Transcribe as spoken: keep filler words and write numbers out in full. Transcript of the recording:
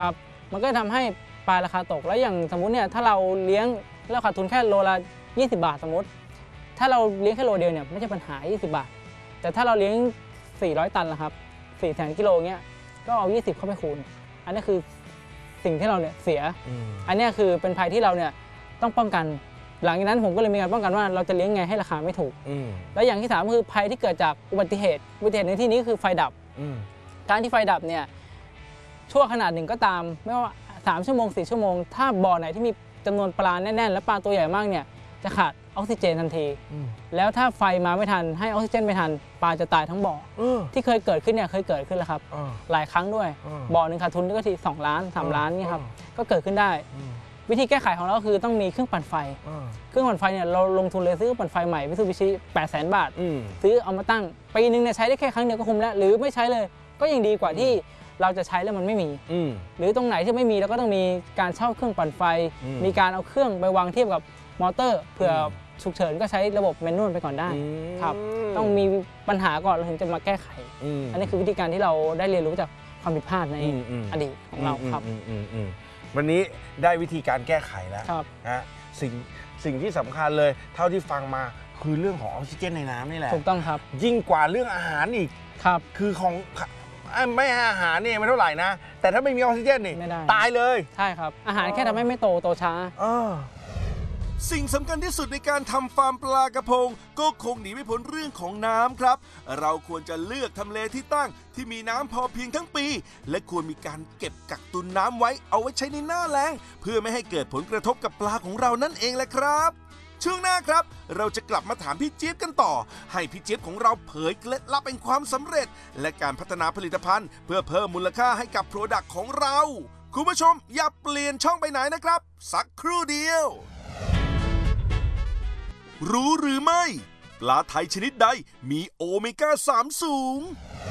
ครับมันก็ทำให้ปลาราคาตกแล้วอย่างสมมุติเนี่ยถ้าเราเลี้ยงเราขาดทุนแค่โลละยี่สิบบาทสมมติถ้าเราเลี้ยงแค่โลเดียวเนี่ยไม่ใช่ปัญหายี่สิบบาทแต่ถ้าเราเลี้ยงสี่ร้อยตันละครับสี่แสนกิโลเงี้ยก็เอายี่สิบเข้าไปคูณอันนี้คือสิ่งที่เราเนี่ยเสียอันนี้คือเป็นภัยที่เราเนี่ยต้องป้องกันหลังจากนั้นผมก็เลยมีการป้องกันว่าเราจะเลี้ยงไงให้ราคาไม่ถูกแล้วอย่างที่สามคือภัยที่เกิดจากอุบัติเหตุอุบัติเหตุในที่นี้คือไฟดับการที่ไฟดับเนี่ยชั่วขนาดหนึ่งก็ตามไม่ว่าสามชั่วโมงสี่ชั่วโมงถ้าบ่อไหนที่มีจำนวนปลาแน่นๆและปลาตัวใหญ่มากเนี่ยจะขาดออกซิเจนทันทีแล้วถ้าไฟมาไม่ทันให้ออกซิเจนไม่ทันปลาจะตายทั้งบ่อที่เคยเกิดขึ้นเนี่ยเคยเกิดขึ้นแล้วครับหลายครั้งด้วยบ่อหนึ่งขาดทุนก็ทีสองล้านสามล้านนี่ครับก็เกิดขึ้นได้วิธีแก้ไขของเราก็คือต้องมีเครื่องปั่นไฟเครื่องปั่นไฟเนี่ยเราลงทุนเลยซื้อปั่นไฟใหม่มิตซูบิชิแปดแสนบาทซื้อเอามาตั้งปีนึงเนี่ยใช้ได้แค่ครั้งเดียวก็คุ้มแล้วหรือไม่ใช้เลยก็ยังดีกว่าที่เราจะใช้แล้วมันไม่มีหรือตรงไหนที่ไม่มีเราก็ต้องมีการเช่าเครื่องปั่นไฟมีการเอาเครื่องไปวางเทียบกับมอเตอร์เผื่อฉุกเฉินก็ใช้ระบบแมนนวลไปก่อนได้ครับต้องมีปัญหาก่อนเราถึงจะมาแก้ไขอันนี้คือวิธีการที่เราได้เรียนรู้จากความผิดพลาดในอดีตของเราครับวันนี้ได้วิธีการแก้ไขแล้วนะสิ่งสิ่งที่สำคัญเลยเท่าที่ฟังมาคือเรื่องของออกซิเจนในน้ำนี่แหละถูกต้องครับยิ่งกว่าเรื่องอาหารอีกครับคือของไม่อาหารนี่ไม่เท่าไหร่นะแต่ถ้าไม่มีออกซิเจนนี่ตายเลยใช่ครับอาหารแค่ทำให้ไม่โตโตช้าสิ่งสำคัญที่สุดในการทำฟาร์มปลากระพงก็คงหนีไม่พ้นเรื่องของน้ำครับเราควรจะเลือกทำเลที่ตั้งที่มีน้ำพอเพียงทั้งปีและควรมีการเก็บกักตุนน้ำไว้เอาไว้ใช้ในหน้าแล้งเพื่อไม่ให้เกิดผลกระทบกับปลาของเรานั่นเองแหละครับช่วงหน้าครับเราจะกลับมาถามพี่เจี๊ยบกันต่อให้พี่เจี๊ยบของเราเผยเคล็ดลับแห่งความสำเร็จและการพัฒนาผลิตภัณฑ์เพื่อเพิ่มมูลค่าให้กับโปรดักต์ของเราคุณผู้ชมอย่าเปลี่ยนช่องไปไหนนะครับสักครู่เดียวรู้หรือไม่ปลาไทยชนิดใดมีโอเมก้าสามสูง